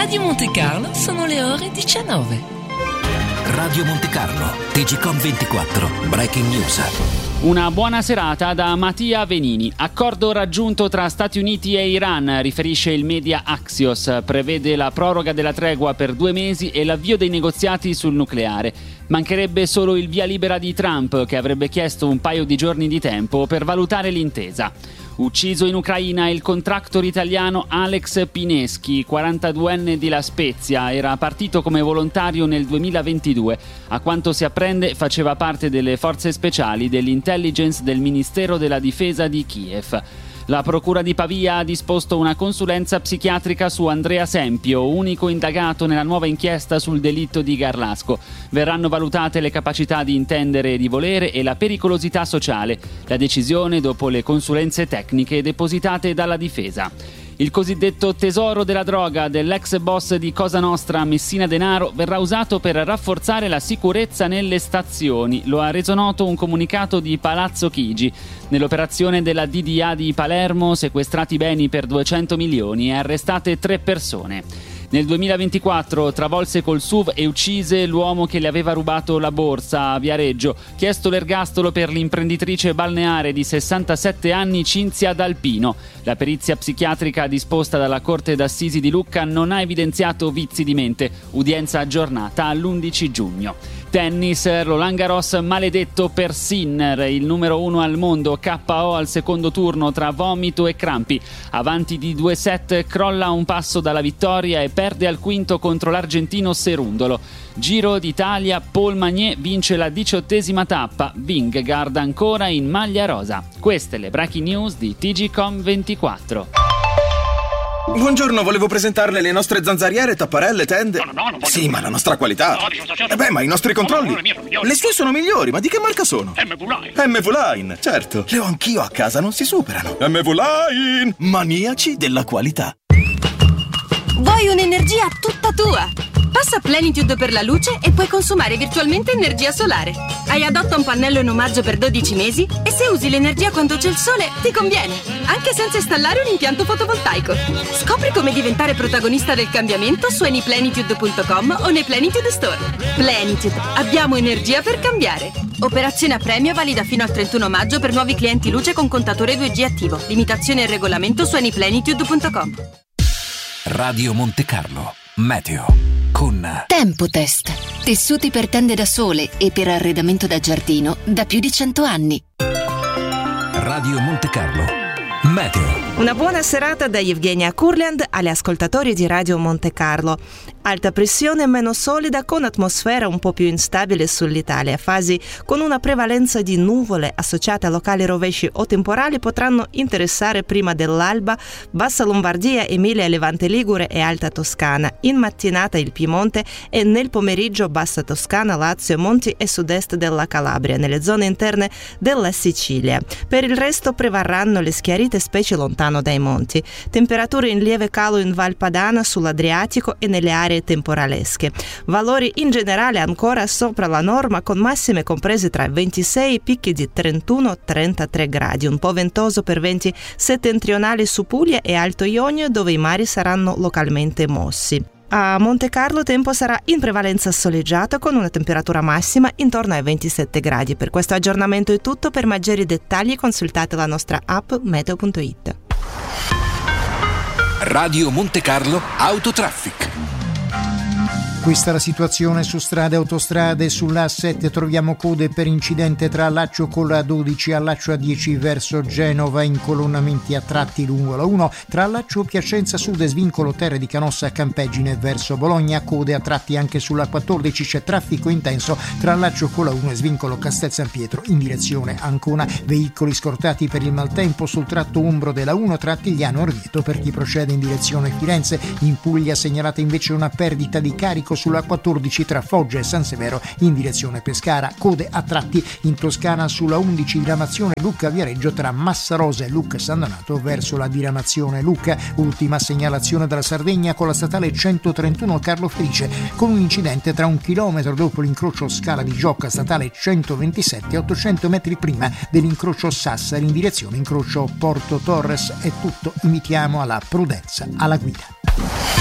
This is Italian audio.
Radio Monte Carlo sono le ore 19. Radio Monte Carlo, TGcom 24, Breaking News. Una buona serata da Mattia Venini. Accordo raggiunto tra Stati Uniti e Iran, riferisce il media Axios. Prevede la proroga della tregua per 2 mesi e l'avvio dei negoziati sul nucleare. Mancherebbe solo il via libera di Trump, che avrebbe chiesto un paio di giorni di tempo per valutare l'intesa. Ucciso in Ucraina il contractor italiano Alex Pineschi, 42enne di La Spezia, era partito come volontario nel 2022. A quanto si apprende faceva parte delle forze speciali dell'intelligence del Ministero della Difesa di Kiev. La Procura di Pavia ha disposto una consulenza psichiatrica su Andrea Sempio, unico indagato nella nuova inchiesta sul delitto di Garlasco. Verranno valutate le capacità di intendere e di volere e la pericolosità sociale. La decisione dopo le consulenze tecniche depositate dalla difesa. Il cosiddetto tesoro della droga dell'ex boss di Cosa Nostra Messina Denaro verrà usato per rafforzare la sicurezza nelle stazioni. Lo ha reso noto un comunicato di Palazzo Chigi. Nell'operazione della DDA di Palermo, sequestrati beni per 200 milioni e arrestate 3 persone. Nel 2024 travolse col SUV e uccise l'uomo che le aveva rubato la borsa a Viareggio. Chiesto l'ergastolo per l'imprenditrice balneare di 67 anni Cinzia D'Alpino. La perizia psichiatrica disposta dalla Corte d'Assisi di Lucca non ha evidenziato vizi di mente. Udienza aggiornata all'11 giugno. Tennis, Roland Garros maledetto per Sinner, il numero 1 al mondo, KO al secondo turno tra vomito e crampi. Avanti di 2 set, crolla un passo dalla vittoria e perde al quinto contro l'argentino Cerundolo. Giro d'Italia, Paul Magnier vince la 18ª tappa, Vingegaard ancora in maglia rosa. Queste le breaking news di TGcom 24. Buongiorno, volevo presentarle le nostre zanzariere, tapparelle, tende. No, non voglio. Sì, ma la nostra qualità. Ma i nostri controlli. No, le mie sono migliori. Le sue sono migliori, ma di che marca sono? MV-Line. MV-Line, certo. Le ho anch'io a casa, non si superano. MV-Line, maniaci della qualità. Vuoi un'energia tutta tua? Passa Plenitude per la luce e puoi consumare virtualmente energia solare. Hai Adotta un pannello in omaggio per 12 mesi e se usi l'energia quando c'è il sole ti conviene, anche senza installare un impianto fotovoltaico. Scopri come diventare protagonista del cambiamento su anyplenitude.com o nei Plenitude Store. Plenitude, abbiamo energia per cambiare. Operazione a premio valida fino al 31 maggio per nuovi clienti luce con contatore 2G attivo. Limitazione e regolamento su anyplenitude.com. Radio Monte Carlo, Meteo, con Tempotest. Tessuti per tende da sole e per arredamento da giardino da più di 100 anni. Radio Monte Carlo, Meteo. Una buona serata da Evgenia Kurland agli ascoltatori di Radio Monte Carlo. Alta pressione meno solida con atmosfera un po' più instabile sull'Italia. Fasi con una prevalenza di nuvole associate a locali rovesci o temporali potranno interessare prima dell'alba Bassa Lombardia, Emilia, Levante Ligure e Alta Toscana. In mattinata il Piemonte e nel pomeriggio Bassa Toscana, Lazio, Monti e sud-est della Calabria, nelle zone interne della Sicilia. Per il resto prevarranno le schiarite, specie lontano dai monti. Temperature in lieve calo in Val Padana, sull'Adriatico e nelle aree temporalesche. Valori in generale ancora sopra la norma, con massime comprese tra 26 e picchi di 31-33 gradi. Un po' ventoso per venti settentrionali su Puglia e Alto Ionio, dove i mari saranno localmente mossi. A Monte Carlo tempo sarà in prevalenza soleggiato con una temperatura massima intorno ai 27 gradi. Per questo aggiornamento è tutto. Per maggiori dettagli consultate la nostra app meteo.it. Radio Monte Carlo Autotraffic. Questa è la situazione su strade e autostrade. Sulla A7 troviamo code per incidente tra Laccio con la 12 e Laccio A10 verso Genova, incolonnamenti a tratti lungo la 1, tra Laccio Piacenza Sud e svincolo Terre di Canossa a Campeggine verso Bologna, code a tratti anche sulla 14, c'è traffico intenso tra Laccio con la 1 e svincolo Castel San Pietro in direzione Ancona, veicoli scortati per il maltempo sul tratto umbro della 1 tra Attigliano e Orvieto per chi procede in direzione Firenze. In Puglia segnalata invece una perdita di carico sulla 14 tra Foggia e San Severo in direzione Pescara, code a tratti in Toscana sulla 11 diramazione Lucca Viareggio tra Massarosa e Lucca San Donato verso la diramazione Lucca. Ultima segnalazione dalla Sardegna con la statale 131 Carlo Felice, con un incidente tra 1 chilometro dopo l'incrocio Scala di Giocca, statale 127 800 metri prima dell'incrocio Sassari in direzione incrocio Porto Torres. È tutto, invitiamo alla prudenza alla guida.